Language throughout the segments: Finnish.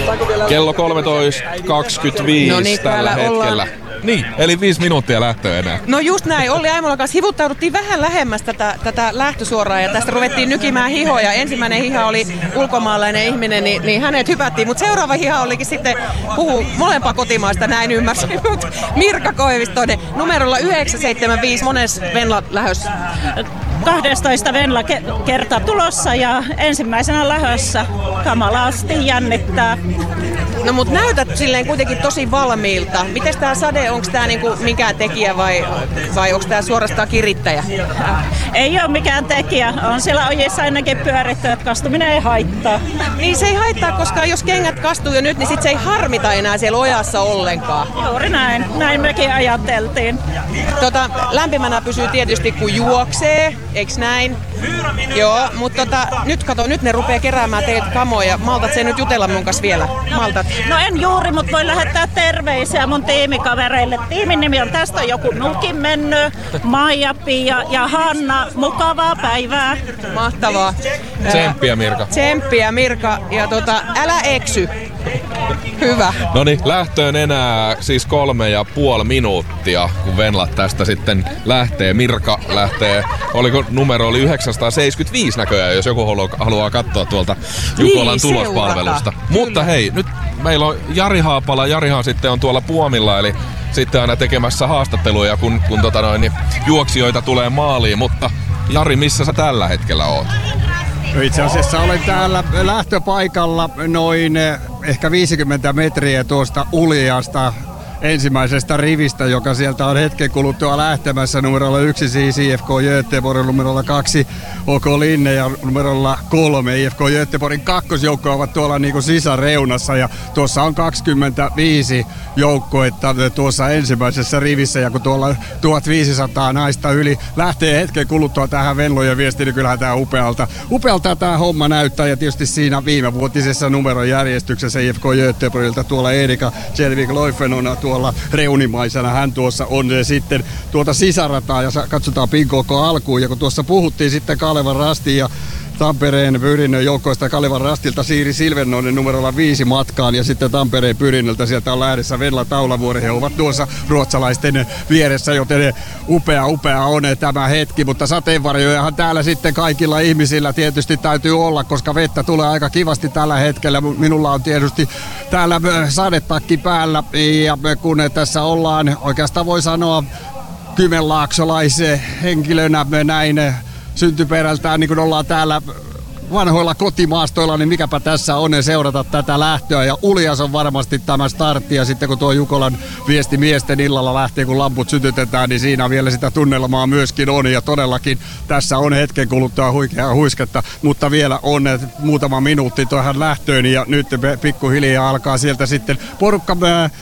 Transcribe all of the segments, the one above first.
Kello 13.25 no niin, tällä hetkellä. ollaan. Niin, eli 5 minuuttia lähtöä enää. No just näin. Olli Aimolan kanssa hivuttauduttiin vähän lähemmäs tätä lähtösuoraa ja tästä ruvettiin nykimään hihoja. Ensimmäinen hiha oli ulkomaalainen ihminen, niin hänet hypättiin. Mutta seuraava hiha olikin sitten molempaa kotimaista, näin ymmärsin. Mirka Koivistoinen numerolla 975. Mones Venla lähössä? 12 Venla kerta tulossa ja ensimmäisenä lähössä. Kamalasti jännittää. No mut näytät silleen kuitenkin tosi valmiilta. Miten tää sade, onko tää niinku mikään tekijä vai onko tää suorastaan kirittäjä? Ei ole mikään tekijä. On siellä ojissa ainakin pyöritty, että kastuminen ei haittaa. Niin se ei haittaa, koska jos kengät kastuu jo nyt, niin sit se ei harmita enää siellä ojassa ollenkaan. Juuri näin. Näin mekin ajateltiin. Lämpimänä pysyy tietysti kun juoksee, eiks näin? Joo, mutta nyt ne rupeaa keräämään teiltä kamoja. Maltat se nyt jutella mun kanssa vielä? Maltat? No en juuri, mutta voin lähettää terveisiä mun tiimikavereille. Tiimin nimi on tästä joku Nukin mennyt, Maija, Pia ja Hanna. Mukavaa päivää. Mahtavaa. Tsemppiä Mirka. Tsemppiä Mirka ja älä eksy. Hyvä. Noniin, lähtöön enää siis 3,5 minuuttia, kun Venlat tästä sitten lähtee. Mirka lähtee, numero oli 975 näköjään, jos joku haluaa katsoa tuolta Jukolan tulospalvelusta. Mutta hei, nyt meillä on Jari Haapala. Jarihan sitten on tuolla Puomilla, eli sitten aina tekemässä haastatteluja, kun juoksijoita tulee maaliin. Mutta Jari, missä sä tällä hetkellä oot? Itse asiassa olen täällä lähtöpaikalla noin ehkä 50 metriä tuosta Uljasta ensimmäisestä rivistä, joka sieltä on hetken kuluttua lähtemässä. Numerolla 1 siis IFK Göteborg, numerolla 2 OK Linne ja numerolla 3 IFK Göteborgin kakkosjoukko ovat tuolla niinku sisäreunassa ja tuossa on 25 joukkuetta tuossa ensimmäisessä rivissä ja kun tuolla 1500 naista yli lähtee hetken kuluttua tähän Venlojen viestiin, niin kyllähän tää upealta tämä homma näyttää ja tietysti siinä viimevuotisessa numerojärjestyksessä IFK Göteborgilta tuolla Erika Kjellvik-Loifen on tuolla reunimaisena. Hän tuossa on sitten tuota sisärataa ja katsotaan Pinkoko alkuun. Ja kun tuossa puhuttiin sitten Kalevan Rastin ja Tampereen Pyrinnön joukkoista Kalevan Rastilta Siiri Silvennoinen numerolla 5 matkaan ja sitten Tampereen Pyrinnöltä sieltä on lähdössä Venla Taulavuori. He ovat tuossa ruotsalaisten vieressä, joten upea on tämä hetki, mutta sateenvarjojahan täällä sitten kaikilla ihmisillä tietysti täytyy olla, koska vettä tulee aika kivasti tällä hetkellä. Minulla on tietysti täällä sadetakki päällä ja kun tässä ollaan oikeastaan voi sanoa kymenlaaksolaisen henkilönä näin syntyperältään, niin kun ollaan täällä vanhoilla kotimaastoilla, niin mikäpä tässä on seurata tätä lähtöä. Ja Uljas on varmasti tämä startti ja sitten kun tuo Jukolan viesti miesten illalla lähtee, kun lamput sytytetään, niin siinä vielä sitä tunnelmaa myöskin on. Ja todellakin tässä on hetken kuluttua huikeaa huisketta, mutta vielä on muutama minuutti tuohon lähtöön ja nyt pikkuhiljaa alkaa sieltä sitten porukka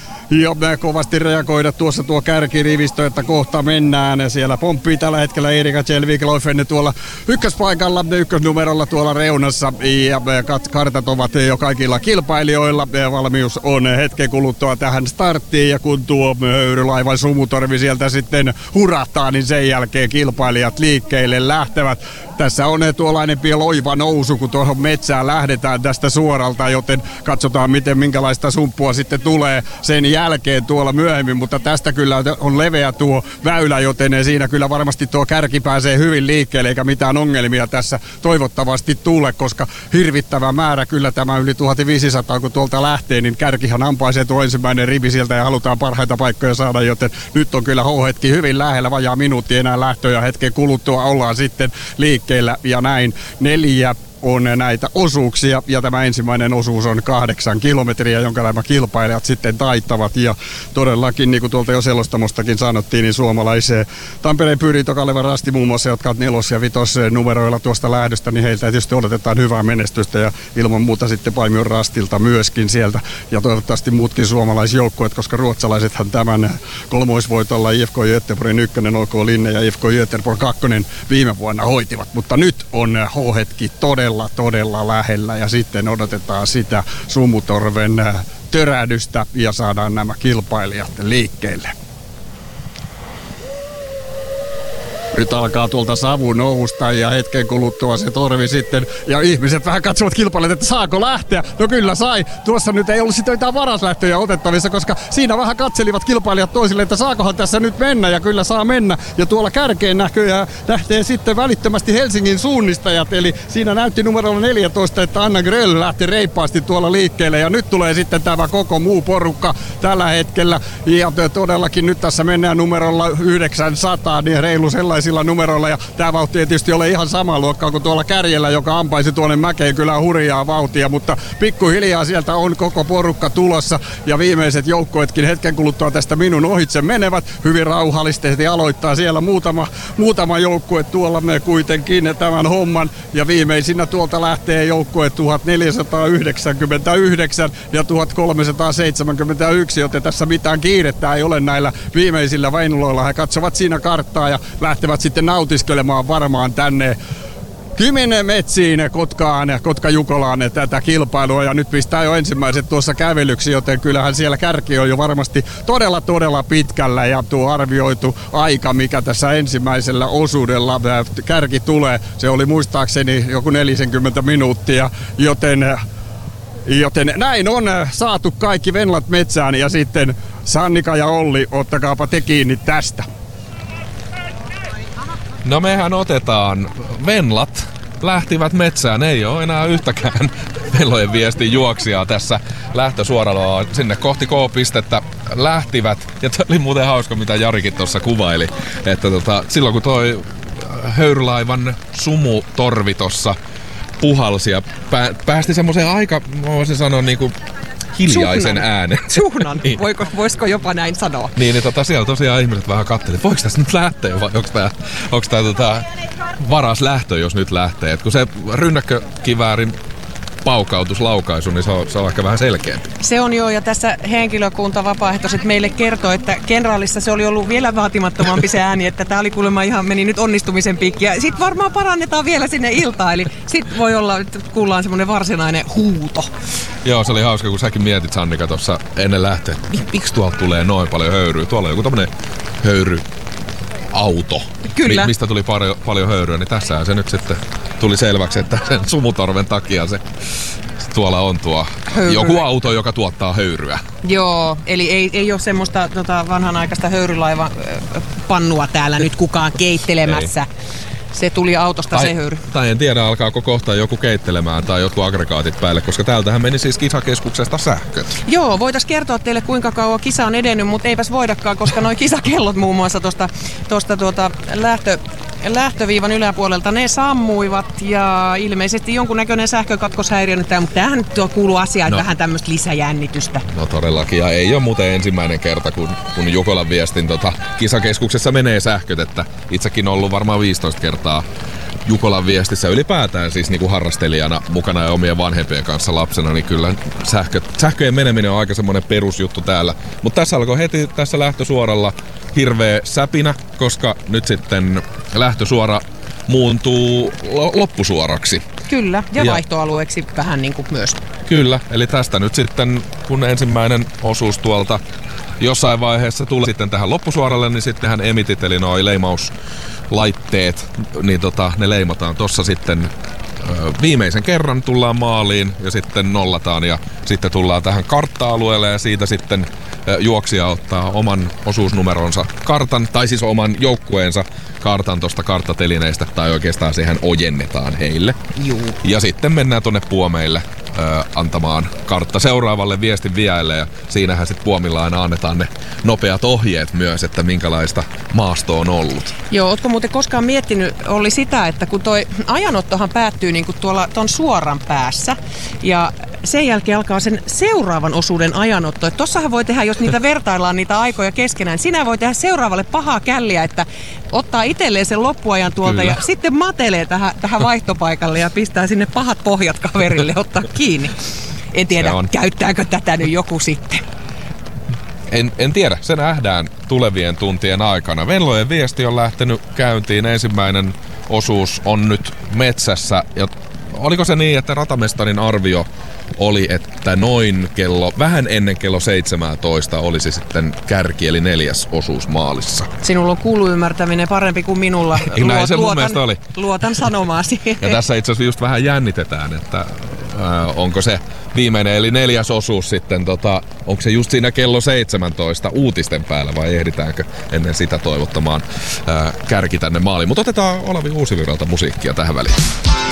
ja kovasti reagoida tuossa tuo kärkirivistö, että kohta mennään. Siellä pomppii tällä hetkellä Erika Kjellvik-Loifen tuolla ykköspaikalla, ykkösnumerolla tuolla reunassa. Ja kartat ovat jo kaikilla kilpailijoilla. Valmius on hetken kuluttua tähän starttiin. Ja kun tuo höyrylaivan sumutorvi sieltä sitten hurahtaa, niin sen jälkeen kilpailijat liikkeelle lähtevät. Tässä on tuollainen loiva nousu, kun tuohon metsään lähdetään tästä suoralta, joten katsotaan minkälaista sumppua sitten tulee sen jälkeen tuolla myöhemmin, mutta tästä kyllä on leveä tuo väylä, joten siinä kyllä varmasti tuo kärki pääsee hyvin liikkeelle, eikä mitään ongelmia tässä toivottavasti tule, koska hirvittävä määrä kyllä tämä yli 1500, kun tuolta lähtee, niin kärkihan ampaisee tuo ensimmäinen rivi sieltä ja halutaan parhaita paikkoja saada, joten nyt on kyllä H-hetki hyvin lähellä, vajaa minuutti enää lähtö ja hetken kuluttua ollaan sitten liikkeellä ja näin 4 on näitä osuuksia ja tämä ensimmäinen osuus on 8 kilometriä, jonka nämä kilpailijat sitten taittavat ja todellakin, niin kuin tuolta jo selostamostakin sanottiin, niin suomalaiseen Tampereen Pyrintö, Kalevan Rasti muun muassa, jotka ovat 4. ja 5. numeroilla tuosta lähdöstä, niin heiltä tietysti odotetaan hyvää menestystä ja ilman muuta sitten Paimion Rastilta myöskin sieltä ja toivottavasti muutkin suomalaisjoukkueet, koska ruotsalaisethan tämän kolmoisvoitolla IFK Göteborgin 1, OK Linne ja IFK Göteborg 2 viime vuonna hoitivat, mutta nyt on H-hetki todella lähellä ja sitten odotetaan sitä sumutorven törähdystä ja saadaan nämä kilpailijat liikkeelle. Nyt alkaa tuolta savu nousta ja hetken kuluttua se torvi sitten. Ja ihmiset vähän katsovat kilpailijat, että saako lähteä. No kyllä sai. Tuossa nyt ei ollut sitten mitään varaslähtöjä otettavissa, koska siinä vähän katselivat kilpailijat toisille, että saakohan tässä nyt mennä. Ja kyllä saa mennä. Ja tuolla kärkeen lähtee sitten välittömästi Helsingin suunnistajat. Eli siinä näytti numerolla 14, että Anna Gröll lähti reippaasti tuolla liikkeelle. Ja nyt tulee sitten tämä koko muu porukka tällä hetkellä. Ja todellakin nyt tässä mennään numerolla 900, niin reilu sellaisilla numeroilla. Ja tämä vauhti ei tietysti ole ihan sama luokkaa kuin tuolla kärjellä, joka ampaisi tuonne mäkeen kyllä hurjaa vauhtia. Mutta pikkuhiljaa sieltä on koko porukka tulossa. Ja viimeiset joukkueetkin hetken kuluttua tästä minun ohitse menevät. Hyvin rauhallisesti aloittaa siellä muutama joukkue tuolla me kuitenkin tämän homman. Ja viimeisinä tuolta lähtee joukkue 1499 ja 1371, joten tässä mitään kiirettä ei ole näillä viimeisillä vainuloilla. He katsovat siinä karttaa ja lähtevät sitten nautiskelemaan varmaan tänne Kymen metsiin, Kotkaan, Kotka-Jukolaan tätä kilpailua, ja nyt pistää jo ensimmäiset tuossa kävelyksi, joten kyllähän siellä kärki on jo varmasti todella pitkällä, ja tuo arvioitu aika, mikä tässä ensimmäisellä osuudella kärki tulee, se oli muistaakseni joku 40 minuuttia, joten näin on saatu kaikki Venlat metsään, ja sitten Sannika ja Olli, ottakaapa te kiinni tästä. No mehän otetaan. Venlat lähtivät metsään. Ei ole enää yhtäkään Vellojen viestin juoksijaa tässä lähtösuoralla sinne kohti K-pistettä lähtivät. Ja tämä oli muuten hauska, mitä Jarikin tuossa kuvaili. Että silloin kun toi höyrylaivan sumutorvi tuossa puhalsi ja päästi semmoiseen aika, voisin sanoa niinku hiljaisen äänen. Suhnan, niin. Voisiko jopa näin sanoa? Niin, siellä tosiaan ihmiset vähän katselivat, voiko tässä nyt lähteä vai onko tää varas lähtö, jos nyt lähtee. Et kun se rynnäkkökiväärin paukautuslaukaisu, niin se on ehkä vähän selkeämpi. Se on joo, ja tässä henkilökunta vapaaehtoiset meille kertoi, että kenraalissa se oli ollut vielä vaatimattomampi se ääni, että tää oli kuulemma meni nyt onnistumisen piikki. Ja sit varmaan parannetaan vielä sinne iltaan, eli sit voi olla, että kuullaan semmonen varsinainen huuto. Joo, se oli hauska, kun säkin mietit, Sannika, tuossa ennen lähtöä, että miksi tuolta tulee noin paljon höyryä? Tuolla on joku tommonen höyryauto, mistä tuli paljon höyryä, niin tässähän se nyt sitten tuli selväksi, että sen sumutorven takia se tuolla on tuo joku auto, joka tuottaa höyryä. Joo, eli ei ole semmoista vanhanaikaista höyrylaiva-pannua täällä nyt kukaan keittelemässä. Ei. Se tuli autosta se höyry. Tai en tiedä, alkaako kohta joku keittelemään tai jotkut aggregaatit päälle, koska täältähän meni siis kisakeskuksesta sähköt. Joo, voitaisiin kertoa teille kuinka kauan kisa on edennyt, mutta eipäs voidakaan, koska noi kisakellot muun muassa tuosta lähtöviivan yläpuolelta, ne sammuivat ja ilmeisesti jonkunnäköinen sähkökatkoshäiriö nyt, mutta tämähän nyt kuuluu asiaan, vähän tämmöistä lisäjännitystä. No todellakin, ja ei ole muuten ensimmäinen kerta, kun Jukolan viestin kisakeskuksessa menee sähköt, että itsekin on ollut varmaan 15 kertaa Jukolan viestissä ylipäätään siis niin kuin harrastelijana mukana ja omien vanhempien kanssa lapsena, niin kyllä sähköjen meneminen on aika semmoinen perusjuttu täällä. Mutta tässä alkoi heti tässä lähtösuoralla hirveä säpinä, koska nyt sitten lähtösuora muuntuu loppusuoraksi. Kyllä, ja vaihtoalueeksi vähän niin kuin myös. Kyllä, eli tästä nyt sitten, kun ensimmäinen osuus tuolta jossain vaiheessa tulee sitten tähän loppusuoralle, niin sittenhän emitit, eli noi leimauslaitteet, niin ne leimataan tossa sitten viimeisen kerran, tullaan maaliin ja sitten nollataan ja sitten tullaan tähän kartta-alueelle ja siitä sitten juoksija ottaa oman osuusnumeronsa kartan, tai siis oman joukkueensa kartan tosta karttatelineistä, tai oikeastaan siihen ojennetaan heille. Juu. Ja sitten mennään tonne puomeille antamaan kartta seuraavalle viestin viejälle, ja siinähän sitten puomilla aina annetaan ne nopeat ohjeet myös, että minkälaista maasto on ollut. Joo, ootko muuten koskaan miettinyt, oli sitä, että kun toi ajanottohan päättyy niin kuin tuolla ton suoran päässä, ja sen jälkeen alkaa sen seuraavan osuuden ajanotto. Että tossahan voi tehdä, jos niitä vertaillaan niitä aikoja keskenään, sinä voi tehdä seuraavalle pahaa källiä, että ottaa itselleen sen loppuajan tuolta ja sitten matelee tähän vaihtopaikalle ja pistää sinne pahat pohjat kaverille ottaa kiinni. En tiedä, käyttääkö tätä nyt joku sitten. En tiedä, se nähdään tulevien tuntien aikana. Vellojen viesti on lähtenyt käyntiin. Ensimmäinen osuus on nyt metsässä ja oliko se niin, että ratamestarin arvio oli, että vähän ennen kello 17 olisi sitten kärki, eli 4. osuus maalissa? Sinulla on kuulu ymmärtäminen parempi kuin minulla. Näin se mun mielestä oli. Luotan sanomaasi. Ja tässä itse asiassa just vähän jännitetään, että onko se viimeinen eli 4. osuus sitten, onko se just siinä kello 17 uutisten päällä vai ehditäänkö ennen sitä toivottamaan kärki tänne maaliin. Mutta otetaan Olavi Uusivirralta musiikkia tähän väliin.